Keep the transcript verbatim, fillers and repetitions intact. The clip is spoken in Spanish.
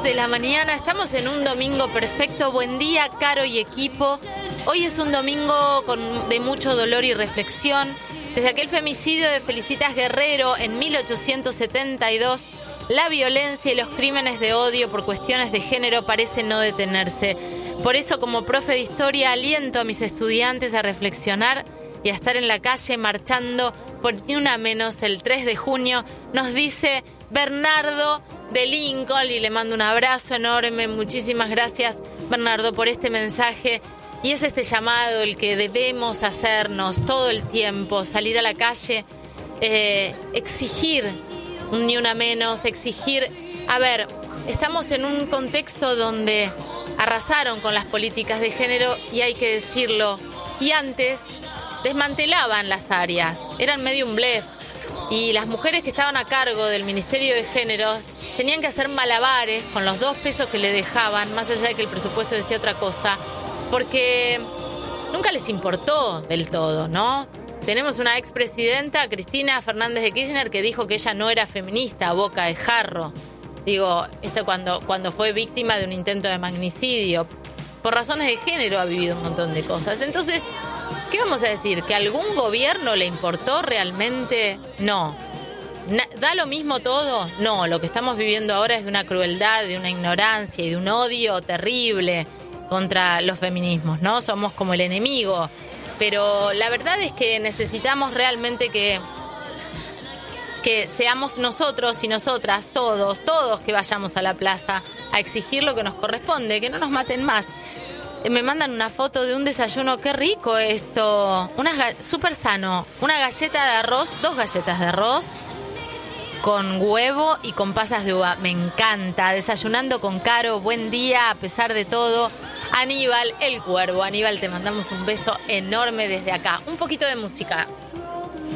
de la mañana, estamos en un domingo perfecto. Buen día, Caro y equipo. Hoy es un domingo con, de mucho dolor y reflexión. Desde aquel femicidio de Felicitas Guerrero en mil ochocientos setenta y dos, la violencia y los crímenes de odio por cuestiones de género parecen no detenerse. Por eso, como profe de historia, aliento a mis estudiantes a reflexionar y a estar en la calle marchando por ni una menos el tres de junio, nos dice Bernardo de Lincoln, y le mando un abrazo enorme. Muchísimas gracias, Bernardo, por este mensaje. Y es este llamado el que debemos hacernos todo el tiempo, salir a la calle, eh, exigir un ni una menos, exigir... A ver, estamos en un contexto donde arrasaron con las políticas de género, y hay que decirlo, y antes desmantelaban las áreas, eran medio un blef, y las mujeres que estaban a cargo del Ministerio de Géneros tenían que hacer malabares con los dos pesos que le dejaban, más allá de que el presupuesto decía otra cosa, porque nunca les importó del todo, ¿no? Tenemos una expresidenta, Cristina Fernández de Kirchner, que dijo que ella no era feminista, a boca de jarro. Digo, esto cuando, cuando fue víctima de un intento de magnicidio. Por razones de género ha vivido un montón de cosas. Entonces, ¿qué vamos a decir? ¿Que a algún gobierno le importó realmente? No. ¿Da lo mismo todo? No, lo que estamos viviendo ahora es de una crueldad, de una ignorancia y de un odio terrible contra los feminismos, ¿no? Somos como el enemigo. Pero la verdad es que necesitamos realmente que, que seamos nosotros y nosotras, todos, todos que vayamos a la plaza a exigir lo que nos corresponde, que no nos maten más. Me mandan una foto de un desayuno, qué rico esto, una súper sano, una galleta de arroz, dos galletas de arroz con huevo y con pasas de uva, me encanta, desayunando con Caro, buen día a pesar de todo. Aníbal, el cuervo, Aníbal, te mandamos un beso enorme desde acá, un poquito de música.